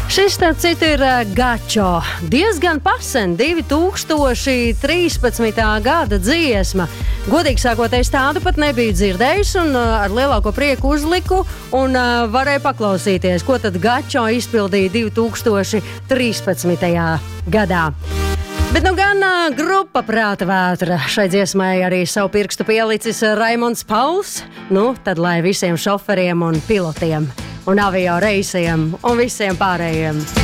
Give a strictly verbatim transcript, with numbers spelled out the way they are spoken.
Šis, starp citu, ir Gačo. Diezgan pasen, divi tūkstoši trīspadsmitā gada dziesma. Godīgi sakot, es tādu pat nebiju dzirdējis un ar lielāko prieku uzliku un uh, varēju paklausīties, ko tad Gačo izpildīja divi tūkstoši trīspadsmitajā gadā. Bet nu gan uh, grupa Prāta vētra šai dziesmai arī savu pirkstu pielicis Raimonds Pauls. Nu, tad lai visiem šoferiem un pilotiem un avio reisiem un visiem pārējiem